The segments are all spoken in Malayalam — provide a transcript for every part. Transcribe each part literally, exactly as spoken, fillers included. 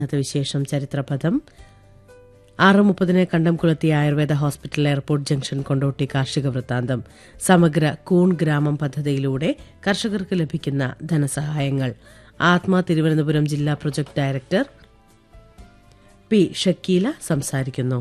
വിശേഷം ചരിത്രപഥം ആറ് മുപ്പതിന് കണ്ടംകുളത്തി Ayurveda hospital airport junction Kondotty കാർഷിക വൃത്താന്തം സമഗ്ര കൂൺ ഗ്രാമം പദ്ധതിയിലൂടെ കർഷകർക്ക് ലഭിക്കുന്ന ധനസഹായങ്ങൾ ആത്മ തിരുവനന്തപുരം ജില്ലാ പ്രൊജക്ട് ഡയറക്ടർ പി ഷക്കീല സംസാരിക്കുന്നു.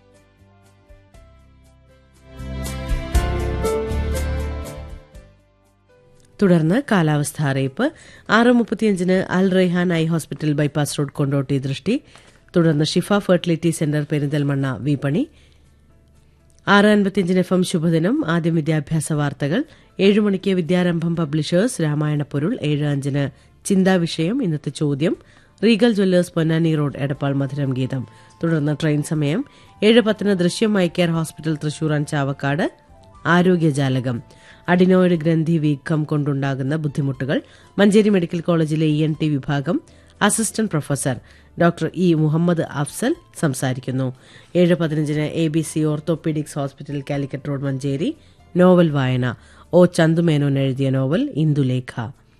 തുടർന്ന് കാലാവസ്ഥാ അറിയിപ്പ് ആറ് മുപ്പത്തിയഞ്ചിന് അൽ Raihan eye hospital bypass road Kondotty ദൃഷ്ടി. തുടർന്ന് ഷിഫ ഫെർട്ടിലിറ്റി സെന്റർ പെരിന്തൽമണ്ണ വിപണി. ആറ് അൻപത്തിയഞ്ചിന് എഫ് എം ശുഭദിനം ആദ്യം വിദ്യാഭ്യാസ വാർത്തകൾ. ഏഴ് മണിക്ക് വിദ്യാരംഭം പബ്ലിഷേഴ്സ് രാമായണ പൊരുൾ. ഏഴ് അഞ്ചിന് ചിന്താ വിഷയം ഇന്നത്തെ ചോദ്യം. Regal Jewellers Ponnani road Edappal മധുരം ഗീതം. തുടർന്ന് ട്രെയിൻ സമയം. ഏഴ് പത്തിന് ദൃശ്യം eye care hospital Thrissur and Chavakkad ആരോഗ്യജാലകം adenoid ഗ്രന്ഥി വീക്കം കൊണ്ടുണ്ടാകുന്ന ബുദ്ധിമുട്ടുകൾ മഞ്ചേരി മെഡിക്കൽ കോളേജിലെ ഇ എൻ ടി വിഭാഗം assistant professor doctor E Muhammad Afsal സംസാരിക്കുന്നു. ഏഴ് പതിനഞ്ചിന് A B C orthopaedics hospital Calicut road Manjeri novel വായന ഒ ചന്തുമേനോൻ എഴുതിയ നോവൽ ഇന്ദുലേഖ.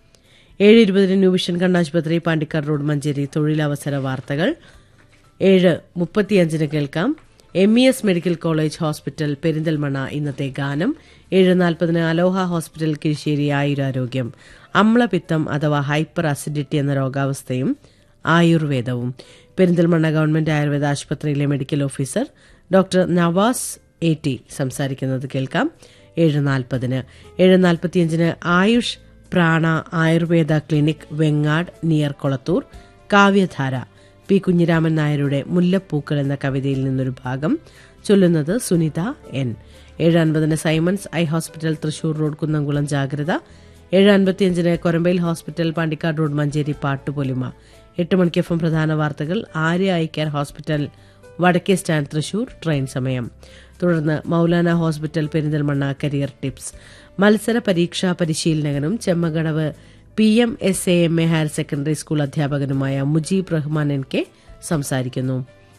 ഏഴ് ഇരുപതിന് ന്യൂ വിഷൻ കണ്ണാശുപത്രി പാണ്ടിക്കാട് റോഡ് മഞ്ചേരി തൊഴിലവസര വാർത്തകൾ. ഏഴ് മുപ്പത്തിയഞ്ചിന് കേൾക്കാം M E S medical college hospital Perinthalmanna ഇന്നത്തെ ഗാനം. ഏഴ് നാൽപ്പതിന് അലോഹ ഹോസ്പിറ്റൽ കിഴിശ്ശേരി ആയുരാരോഗ്യം അമ്ലപിത്തം അഥവാ ഹൈപ്പർ അസിഡിറ്റി എന്ന രോഗാവസ്ഥയും ആയുർവേദവും പെരിന്തൽമണ്ണ ഗവൺമെന്റ് ആയുർവേദ ആശുപത്രിയിലെ medical officer doctor Nawaz A T സംസാരിക്കുന്നത് കേൾക്കാം. ഏഴ് നാൽപ്പതിന് ഏഴ് നാൽപ്പത്തിയഞ്ചിന് ആയുഷ് പ്രാണ ആയുർവേദ ക്ലിനിക് വെങ്ങാട് നിയർ കൊളത്തൂർ കാവ്യധാര പി കുഞ്ഞിരാമൻ നായരുടെ മുല്ലപ്പൂക്കൾ എന്ന കവിതയിൽ നിന്നൊരു ഭാഗം ചൊല്ലുന്നത് സുനിത എൻ. ഏഴ് അൻപതിന് Symons eye hospital Thrissur road Kunnamkulam ജാഗ്രത. ഏഴ് അൻപത്തിയഞ്ചിന് കൊരമ്പയിൽ ഹോസ്പിറ്റൽ പാണ്ടിക്കാട് റോഡ് മഞ്ചേരി പാട്ടുപൊലിമ. എട്ട് മണിക്ക് എഫ് എം പ്രധാന വാർത്തകൾ ആര്യ ഐ കെയർ ഹോസ്പിറ്റൽ വടക്കേ സ്റ്റാൻഡ് തൃശൂർ ട്രെയിൻ സമയം. തുടർന്ന് Maulana hospital Perinthalmanna career tips മത്സര പരീക്ഷാ പരിശീലകനും Chemmakadavu P M S A M A higher secondary school അധ്യാപകനുമായ Mujeeb Rahman N K സംസാരിക്കുന്നു.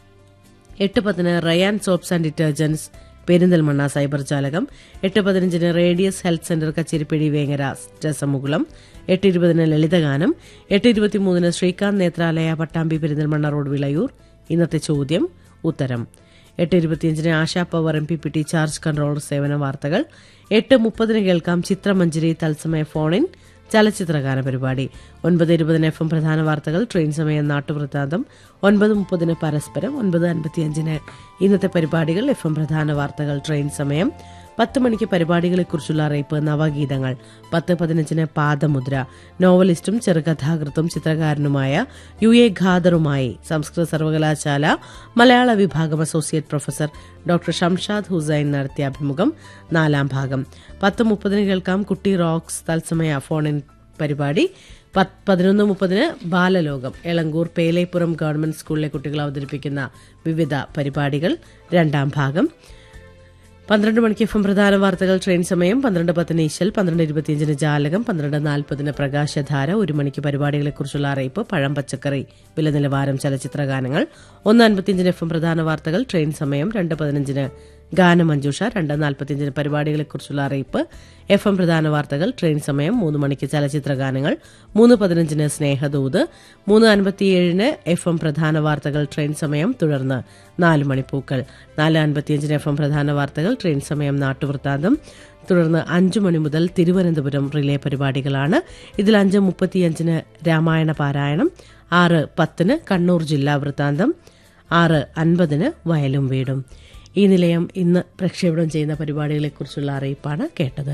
എട്ട് പത്തിന് Ryan soaps and detergents Perinthalmanna cyber ജാലകം. എട്ട് പതിനഞ്ചിന് radius health centre Kacheripadi Vengara രസമുകുളം. എട്ട് ഇരുപതിന് ലളിതഗാനം. എട്ട് ഇരുപത്തിമൂന്നിന് ശ്രീകാന്ത് നേത്രാലയ പട്ടാമ്പി പെരിന്തൽമണ്ണ റോഡ് വിളയൂർ ഇന്നത്തെ ചോദ്യം ഉത്തരം. എട്ട് ഇരുപത്തിയഞ്ചിന് ASHA power M P P T charge controller സേവന വാർത്തകൾ. എട്ട് മുപ്പതിന് കേൾക്കാം ചിത്രമഞ്ജരി തത്സമയ ഫോണിൻ ചലച്ചിത്രഗാന പരിപാടി. ഒൻപത് ഇരുപതിന് എഫ് എം പ്രധാന വാർത്തകൾ ട്രെയിൻ സമയം നാട്ടുവൃത്താന്തം. ഒൻപത് മുപ്പതിന് പരസ്പരം. ഒൻപത് അൻപത്തിയഞ്ചിന് ഇന്നത്തെ പരിപാടികൾ എഫ് എം പ്രധാന വാർത്തകൾ ട്രെയിൻ സമയം. പത്ത് മണിക്ക് പരിപാടികളെക്കുറിച്ചുള്ള അറിയിപ്പ് നവഗീതങ്ങൾ. പത്ത് പതിനഞ്ചിന് പാദമുദ്ര നോവലിസ്റ്റും ചെറുകഥാകൃത്തും ചിത്രകാരനുമായ യു എ ഖാദറുമായി സംസ്കൃത സർവകലാശാല മലയാള വിഭാഗം associate professor doctor Shamshad Hussain നടത്തിയ അഭിമുഖം നാലാം ഭാഗം. പത്ത് മുപ്പതിന് കേൾക്കാം കുട്ടി റോക്സ് തത്സമയ ഫോണിൻ പരിപാടി. പതിനൊന്ന് മുപ്പതിന് ബാലലോകം എളങ്കൂർ പേലേപ്പുറം ഗവൺമെന്റ് സ്കൂളിലെ കുട്ടികൾ അവതരിപ്പിക്കുന്ന വിവിധ പരിപാടികൾ രണ്ടാം ഭാഗം. പന്ത്രണ്ട് മണിക്ക് എഫ് എം പ്രധാന വാർത്തകൾ ട്രെയിൻ സമയം. പന്ത്രണ്ട് പത്തിന് ഈശൽ. പന്ത്രണ്ട് ഇരുപത്തിയഞ്ചിന് ജാലകം. പന്ത്രണ്ട് നാൽപ്പതിന് പ്രകാശധാര. ഒരു മണിക്ക് പരിപാടികളെക്കുറിച്ചുള്ള അറിയിപ്പ് പഴം പച്ചക്കറി വില നിലവാരം ചലച്ചിത്രഗാനങ്ങൾ. ഒന്ന് അൻപത്തിയഞ്ചിന് എഫ് എം പ്രധാന വാർത്തകൾ ട്രെയിൻ സമയം. രണ്ട് പതിനഞ്ചിന് ഗാനമഞ്ജുഷ. രണ്ട് നാൽപ്പത്തിയഞ്ചിന് പരിപാടികളെക്കുറിച്ചുള്ള അറിയിപ്പ് എഫ് എം പ്രധാന വാർത്തകൾ ട്രെയിൻ സമയം. മൂന്ന് മണിക്ക് ചലച്ചിത്രഗാനങ്ങൾ. മൂന്ന് പതിനഞ്ചിന് സ്നേഹദൂത്. മൂന്ന് അൻപത്തിയേഴിന് എഫ് എം പ്രധാന വാർത്തകൾ ട്രെയിൻ സമയം. തുടർന്ന് നാല് മണിപ്പൂക്കൾ. നാല് അൻപത്തിയഞ്ചിന് എഫ് എം പ്രധാന വാർത്തകൾ ട്രെയിൻ സമയം നാട്ടുവൃത്താന്തം. തുടർന്ന് അഞ്ചു മണി മുതൽ തിരുവനന്തപുരം റിലേ പരിപാടികളാണ്. ഇതിൽ അഞ്ച് മുപ്പത്തിയഞ്ചിന് രാമായണ പാരായണം. ആറ് പത്തിന് കണ്ണൂർ ജില്ലാ വൃത്താന്തം. ആറ് അൻപതിന് വയലും വീടും. ഈ നിലയം ഇന്ന് പ്രക്ഷേപണം ചെയ്യുന്ന പരിപാടികളെക്കുറിച്ചുള്ള അറിയിപ്പാണ് കേട്ടത്.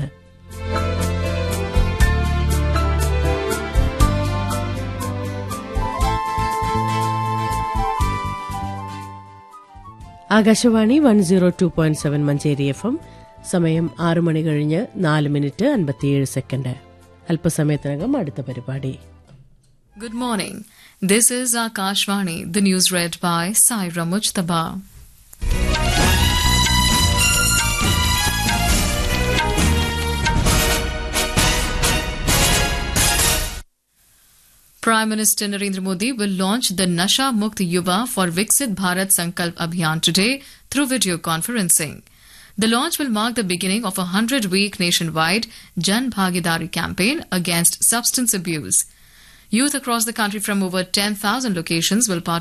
Akashvani one zero two point seven Manjeri F M. സമയം ആറ് മണി കഴിഞ്ഞ് നാല് മിനിറ്റ് അൻപത്തിയേഴ് സെക്കൻഡ്. അല്പസമയത്തിനകം അടുത്ത പരിപാടി. Good morning. This is Akashvani. The news read by Saira Mujtaba. Prime Minister Narendra Modi will launch the Nasha Mukt Yuva for Viksit Bharat Sankalp Abhiyan today through video conferencing. The launch will mark the beginning of a hundred-week nationwide Jan Bhagidari campaign against substance abuse. Youth across the country from over ten thousand locations will participate